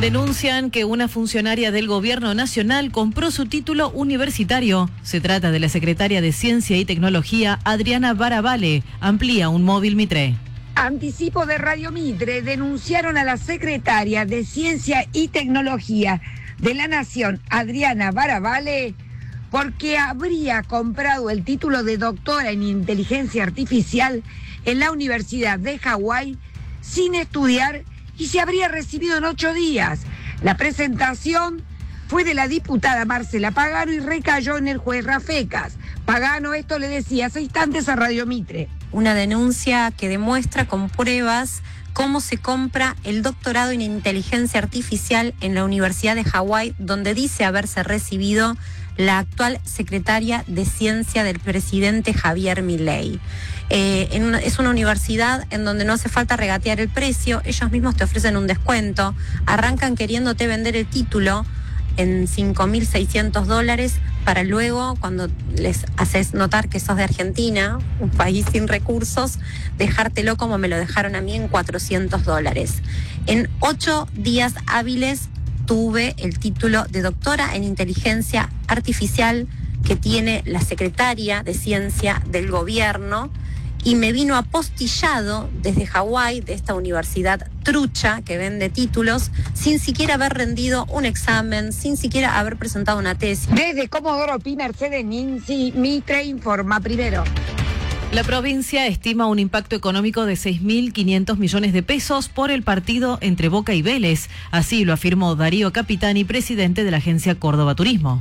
Denuncian que una funcionaria del Gobierno Nacional compró su título universitario. Se trata de la secretaria de Ciencia y Tecnología, Adriana Barabale. Amplía un móvil Mitre. Anticipo de Radio Mitre denunciaron a la secretaria de Ciencia y Tecnología de la Nación, Adriana Barabale, porque habría comprado el título de doctora en inteligencia artificial en la Universidad de Hawái sin estudiar y se habría recibido en 8 días. La presentación fue de la diputada Marcela Pagano y recayó en el juez Rafecas. Pagano esto le decía hace instantes a Radio Mitre. Una denuncia que demuestra con pruebas cómo se compra el doctorado en inteligencia artificial en la Universidad de Hawái, donde dice haberse recibido la actual secretaria de Ciencia del presidente Javier Milei. Es una universidad en donde no hace falta regatear el precio, ellos mismos te ofrecen un descuento, arrancan queriéndote vender el título en $5.600 para luego, cuando les haces notar que sos de Argentina, un país sin recursos, dejártelo como me lo dejaron a mí en $400. En 8 días hábiles tuve el título de doctora en inteligencia artificial que tiene la secretaria de Ciencia del Gobierno y me vino apostillado desde Hawái, de esta universidad trucha que vende títulos, sin siquiera haber rendido un examen, sin siquiera haber presentado una tesis. Desde Comodoro Pi, Mercedes Ninzi, Mitre informa primero. La provincia estima un impacto económico de 6.500 millones de pesos por el partido entre Boca y Vélez. Así lo afirmó Darío Capitani, presidente de la agencia Córdoba Turismo.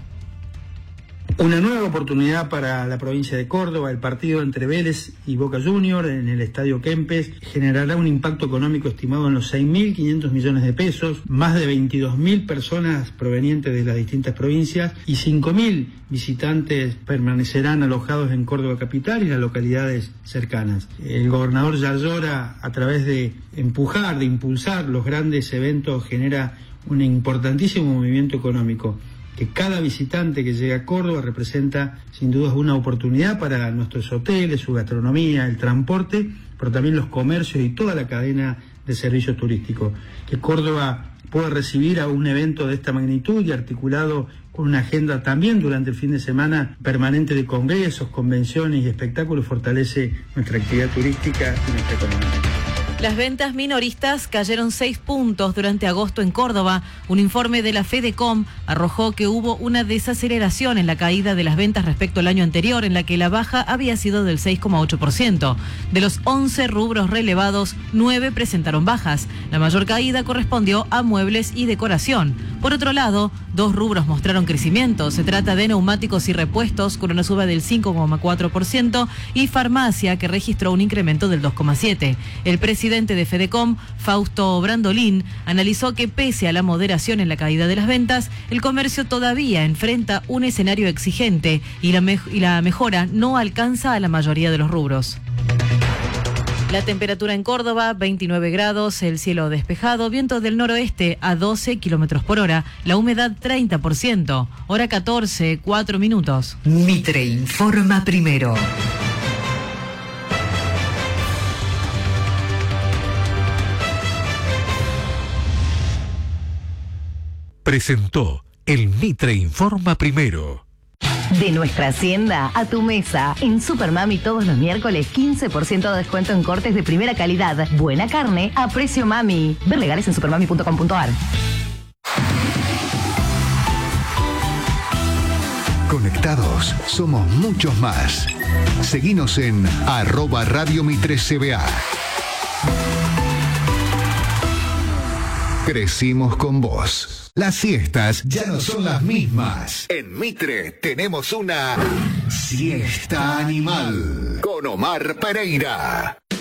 Una nueva oportunidad para la provincia de Córdoba. El partido entre Vélez y Boca Juniors en el Estadio Kempes generará un impacto económico estimado en los 6.500 millones de pesos, más de 22.000 personas provenientes de las distintas provincias y 5.000 visitantes permanecerán alojados en Córdoba capital y las localidades cercanas. El gobernador Yayora, a través de empujar, de impulsar los grandes eventos, genera un importantísimo movimiento económico, que cada visitante que llega a Córdoba representa sin duda una oportunidad para nuestros hoteles, su gastronomía, el transporte, pero también los comercios y toda la cadena de servicios turísticos. Que Córdoba pueda recibir a un evento de esta magnitud y articulado con una agenda también durante el fin de semana permanente de congresos, convenciones y espectáculos, fortalece nuestra actividad turística y nuestra economía. Las ventas minoristas cayeron 6 puntos durante agosto en Córdoba. Un informe de la Fedecom arrojó que hubo una desaceleración en la caída de las ventas respecto al año anterior, en la que la baja había sido del 6,8%. De los 11 rubros relevados, 9 presentaron bajas. La mayor caída correspondió a muebles y decoración. Por otro lado, 2 rubros mostraron crecimiento. Se trata de neumáticos y repuestos, con una suba del 5,4%, y farmacia, que registró un incremento del 2,7%. El presidente de Fedecom, Fausto Brandolin, analizó que pese a la moderación en la caída de las ventas, el comercio todavía enfrenta un escenario exigente y la mejora no alcanza a la mayoría de los rubros. La temperatura en Córdoba, 29 grados, el cielo despejado, viento del noroeste a 12 kilómetros por hora, la humedad 30%, hora 14, 4 minutos. Mitre informa primero. Presentó el Mitre Informa Primero. De nuestra hacienda a tu mesa. En Supermami todos los miércoles 15% de descuento en cortes de primera calidad. Buena carne a precio mami. Ver legales en supermami.com.ar. Conectados somos muchos más. Seguinos en @Radio Mitre CBA. Crecimos con vos. Las siestas ya no son las mismas. En Mitre tenemos una siesta animal con Omar Pereira.